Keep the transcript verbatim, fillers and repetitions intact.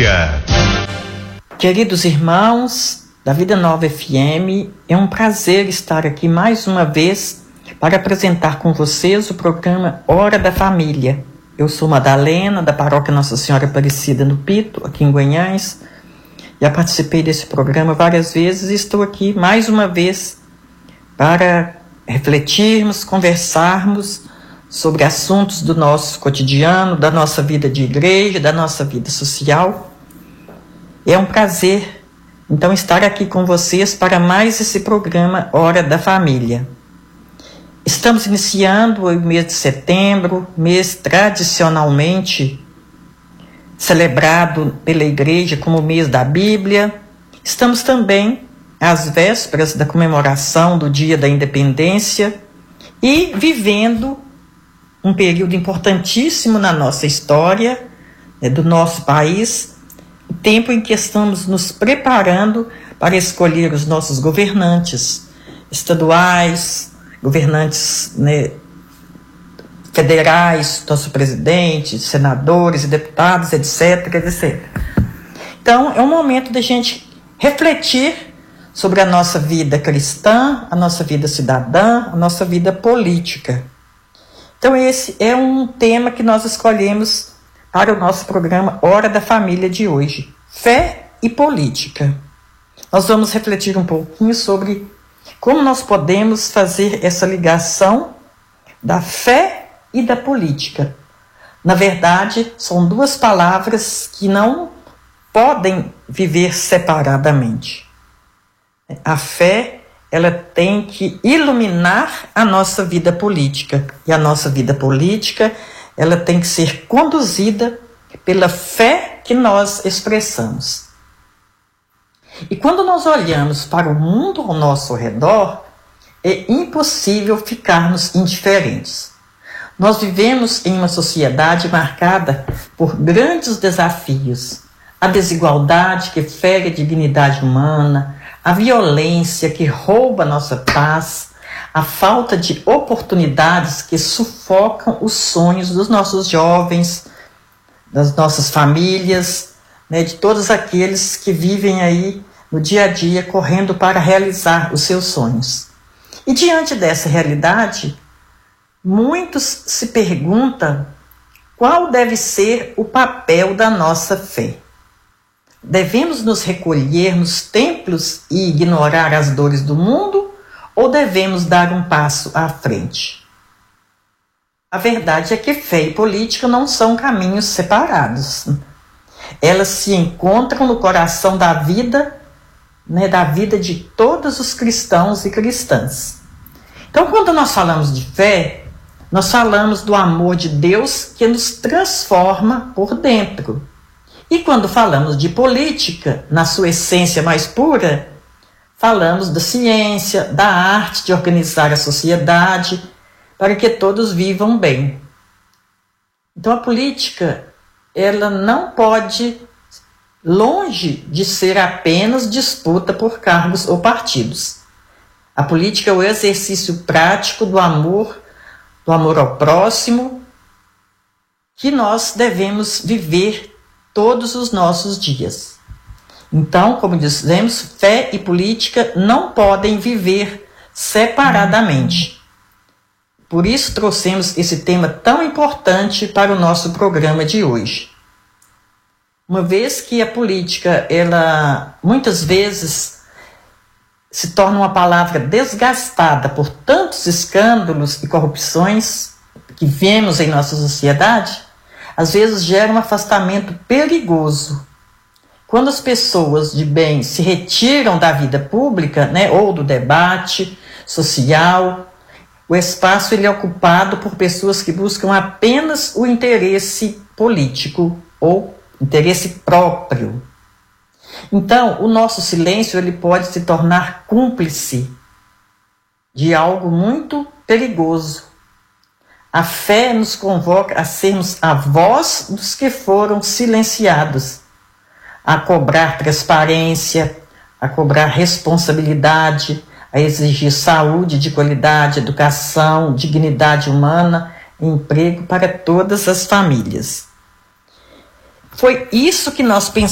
Família. Queridos irmãos da Vida Nova F M, é um prazer estar aqui mais uma vez para apresentar com vocês o programa Hora da Família. Eu sou Madalena, da Paróquia Nossa Senhora Aparecida no Pito, aqui em Guanhães. Já participei desse programa várias vezes e estou aqui mais uma vez para refletirmos, conversarmos sobre assuntos do nosso cotidiano, da nossa vida de igreja, da nossa vida social. É um prazer, então, estar aqui com vocês para mais esse programa Hora da Família. Estamos iniciando o mês de setembro, mês tradicionalmente celebrado pela Igreja como o mês da Bíblia. Estamos também às vésperas da comemoração do Dia da Independência e vivendo um período importantíssimo na nossa história, né, do nosso país, o tempo em que estamos nos preparando para escolher os nossos governantes estaduais, governantes, né, federais, nosso presidente, senadores e deputados, etc, etcétera. Então, é um momento da gente refletir sobre a nossa vida cristã, a nossa vida cidadã, a nossa vida política. Então, esse é um tema que nós escolhemos para o nosso programa Hora da Família de hoje, fé e política. Nós vamos refletir um pouquinho sobre como nós podemos fazer essa ligação da fé e da política. Na verdade, são duas palavras que não podem viver separadamente. A fé, ela tem que iluminar a nossa vida política. E a nossa vida política, ela tem que ser conduzida pela fé que nós expressamos. E quando nós olhamos para o mundo ao nosso redor, é impossível ficarmos indiferentes. Nós vivemos em uma sociedade marcada por grandes desafios. A desigualdade que fere a dignidade humana, a violência que rouba a nossa paz, a falta de oportunidades que sufocam os sonhos dos nossos jovens, das nossas famílias, né, de todos aqueles que vivem aí no dia a dia correndo para realizar os seus sonhos. E diante dessa realidade, muitos se perguntam qual deve ser o papel da nossa fé. Devemos nos recolher nos templos e ignorar as dores do mundo? Ou devemos dar um passo à frente? A verdade é que fé e política não são caminhos separados. Elas se encontram no coração da vida, né, da vida de todos os cristãos e cristãs. Então, quando nós falamos de fé, nós falamos do amor de Deus que nos transforma por dentro. E quando falamos de política, na sua essência mais pura, falamos da ciência, da arte de organizar a sociedade para que todos vivam bem. Então a política, ela não pode, longe de ser apenas disputa por cargos ou partidos. A política é o exercício prático do amor, do amor ao próximo, que nós devemos viver todos os nossos dias. Então, como dizemos, fé e política não podem viver separadamente. Por isso trouxemos esse tema tão importante para o nosso programa de hoje. Uma vez que a política, ela muitas vezes se torna uma palavra desgastada por tantos escândalos e corrupções que vemos em nossa sociedade, às vezes gera um afastamento perigoso. Quando as pessoas de bem se retiram da vida pública, né, ou do debate social, o espaço ele é ocupado por pessoas que buscam apenas o interesse político ou interesse próprio. Então, o nosso silêncio ele pode se tornar cúmplice de algo muito perigoso. A fé nos convoca a sermos a voz dos que foram silenciados, a cobrar transparência, a cobrar responsabilidade, a exigir saúde de qualidade, educação, dignidade humana, emprego para todas as famílias. Foi isso que nós pensamos